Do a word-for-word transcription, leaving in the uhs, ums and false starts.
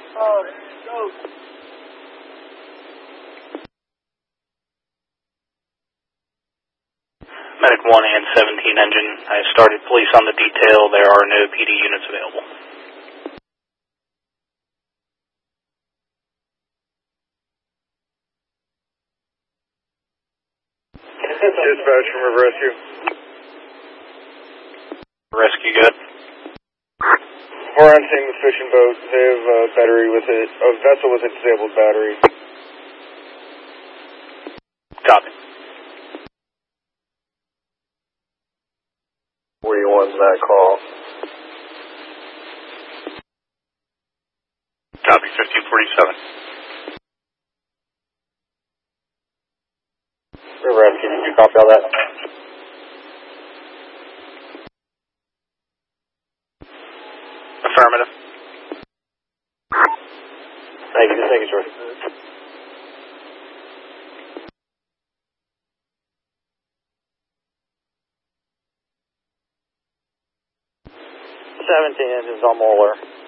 Oh, there you go. Medic one and seventeen engine. I started police on the detail. There are no P D units available. Dispatch from River Rescue. Rescue good. We're on scene with fishing boat. They have a battery with it, a vessel with a disabled battery. Copy. forty-one's that call. Copy, fifteen forty-seven. River Rescue, did you copy all that? Affirmative. Thank you, just making sure. seventeen engines on Moeller.